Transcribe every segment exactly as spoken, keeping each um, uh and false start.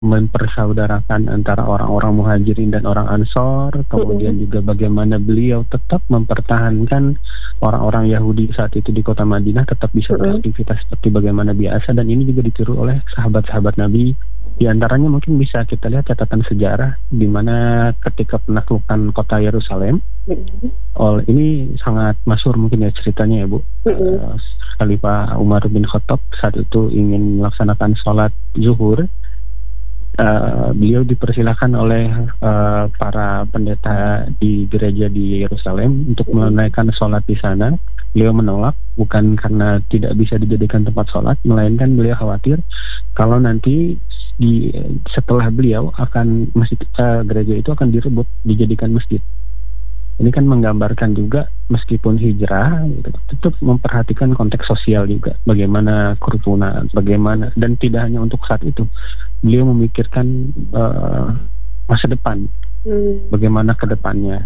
mempersaudarakan antara orang-orang Muhajirin dan orang Ansor, kemudian Mm-mm. juga bagaimana beliau tetap mempertahankan orang-orang Yahudi saat itu di kota Madinah tetap bisa Mm-mm. beraktivitas seperti bagaimana biasa, dan ini juga ditiru oleh sahabat-sahabat Nabi. Di antaranya mungkin bisa kita lihat catatan sejarah di mana ketika penaklukan kota Yerusalem, Mm-mm. oh ini sangat masyhur mungkin ya ceritanya ya Bu. Mm-mm. Uh, Khalifah Umar bin Khattab saat itu ingin melaksanakan sholat zuhur. Uh, beliau dipersilakan oleh uh, para pendeta di gereja di Yerusalem untuk menunaikan sholat di sana. Beliau menolak, bukan karena tidak bisa dijadikan tempat sholat, melainkan beliau khawatir kalau nanti di setelah beliau akan masjid uh, gereja itu akan direbut dijadikan masjid. Ini kan menggambarkan juga meskipun hijrah, gitu, tetap memperhatikan konteks sosial juga, bagaimana kerukunan, bagaimana, dan tidak hanya untuk saat itu, beliau memikirkan uh, masa depan, Hmm. bagaimana ke depannya.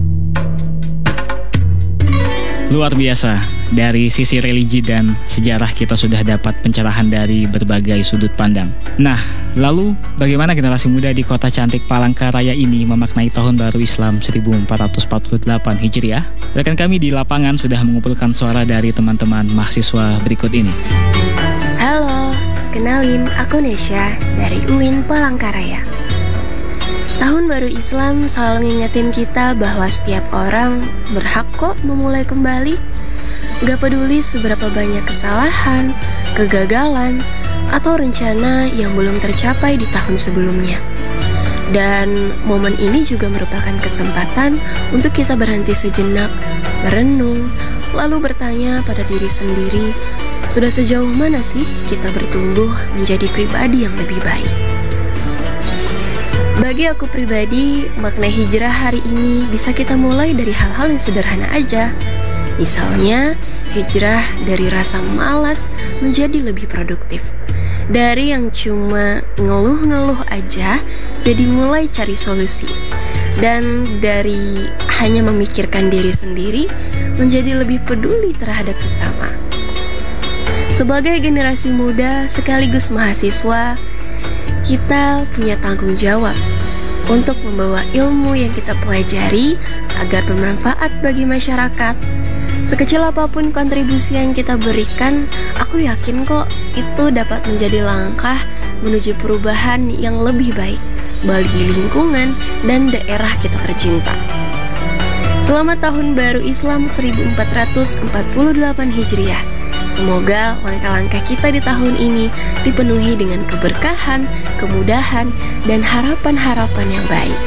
Luar biasa, dari sisi religi dan sejarah kita sudah dapat pencerahan dari berbagai sudut pandang. Nah, lalu bagaimana generasi muda di kota cantik Palangkaraya ini memaknai tahun baru Islam seribu empat ratus empat puluh delapan Hijriah? Rekan kami di lapangan sudah mengumpulkan suara dari teman-teman mahasiswa berikut ini. Halo, kenalin aku Nesya dari U I N Palangkaraya. Tahun baru Islam selalu ngingetin kita bahwa setiap orang berhak kok memulai kembali. Gak peduli seberapa banyak kesalahan, kegagalan, atau rencana yang belum tercapai di tahun sebelumnya. Dan momen ini juga merupakan kesempatan untuk kita berhenti sejenak, merenung, lalu bertanya pada diri sendiri, sudah sejauh mana sih kita bertumbuh menjadi pribadi yang lebih baik? Bagi aku pribadi, makna hijrah hari ini bisa kita mulai dari hal-hal yang sederhana aja. Misalnya, hijrah dari rasa malas menjadi lebih produktif. Dari yang cuma ngeluh-ngeluh aja, jadi mulai cari solusi. Dan dari hanya memikirkan diri sendiri, menjadi lebih peduli terhadap sesama. Sebagai generasi muda sekaligus mahasiswa, kita punya tanggung jawab untuk membawa ilmu yang kita pelajari agar bermanfaat bagi masyarakat. Sekecil apapun kontribusi yang kita berikan, aku yakin kok itu dapat menjadi langkah menuju perubahan yang lebih baik bagi lingkungan dan daerah kita tercinta. Selamat Tahun Baru Islam seribu empat ratus empat puluh delapan Hijriah. Semoga langkah-langkah kita di tahun ini dipenuhi dengan keberkahan, kemudahan, dan harapan-harapan yang baik.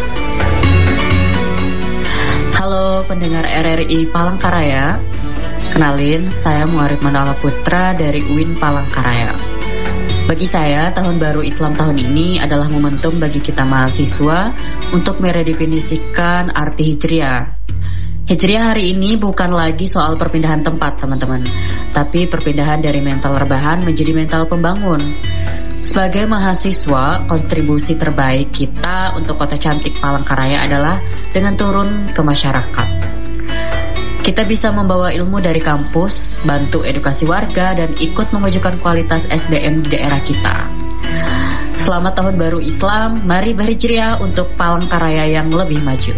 Halo pendengar R R I Palangkaraya. Kenalin, saya Muarif Manala Putra dari U I N Palangkaraya. Bagi saya, Tahun Baru Islam tahun ini adalah momentum bagi kita mahasiswa untuk meredefinisikan arti hijriah. Hijriah hari ini bukan lagi soal perpindahan tempat, teman-teman, tapi perpindahan dari mental rebahan menjadi mental pembangun. Sebagai mahasiswa, kontribusi terbaik kita untuk kota cantik Palangkaraya adalah dengan turun ke masyarakat. Kita bisa membawa ilmu dari kampus, bantu edukasi warga, dan ikut memajukan kualitas S D M di daerah kita. Selamat Tahun Baru Islam, mari berhijriah untuk Palangkaraya yang lebih maju.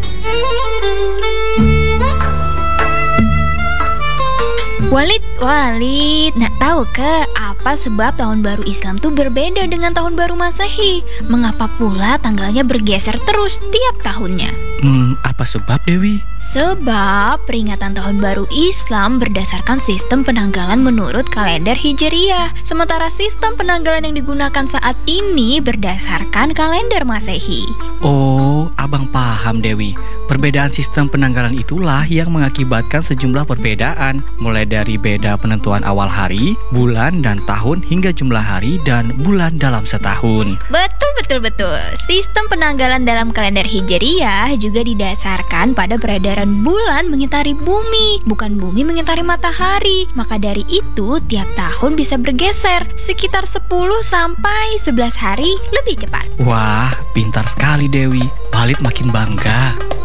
Walid, Walid, nak tahu ke apa sebab tahun baru Islam tuh berbeda dengan tahun baru Masehi? Mengapa pula tanggalnya bergeser terus tiap tahunnya? Hmm, apa sebab Dewi? Sebab peringatan tahun baru Islam berdasarkan sistem penanggalan menurut kalender Hijriyah, sementara sistem penanggalan yang digunakan saat ini berdasarkan kalender Masehi. Oh, abang paham Dewi. Perbedaan sistem penanggalan itulah yang mengakibatkan sejumlah perbedaan, mulai dari beda penentuan awal hari, bulan, dan tahun hingga jumlah hari dan bulan dalam setahun. Betul, betul, betul. Sistem penanggalan dalam kalender Hijriyah juga didasarkan pada peredaran bulan mengitari bumi, bukan bumi mengitari matahari. Maka dari itu, tiap tahun bisa bergeser sekitar sepuluh sampai sebelas hari lebih cepat. Wah, pintar sekali Dewi. Walid makin bangga.